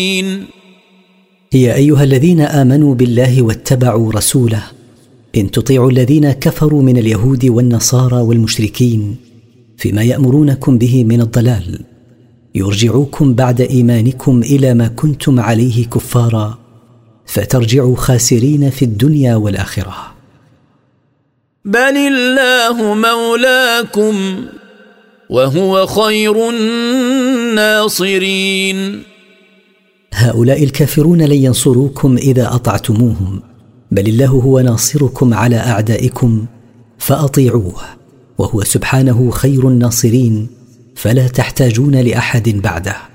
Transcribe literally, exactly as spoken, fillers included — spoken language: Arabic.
يا أيها الذين آمنوا بالله واتبعوا رسوله إن تطيعوا الذين كفروا من اليهود والنصارى والمشركين فيما يأمرونكم به من الضلال يرجعوكم بعد إيمانكم إلى ما كنتم عليه كفارا فترجعوا خاسرين في الدنيا والآخرة. بل الله مولاكم وهو خير الناصرين. هؤلاء الكافرون لن ينصروكم إذا أطعتموهم، بل الله هو ناصركم على أعدائكم فأطيعوه، وهو سبحانه خير الناصرين فلا تحتاجون لأحد بعده.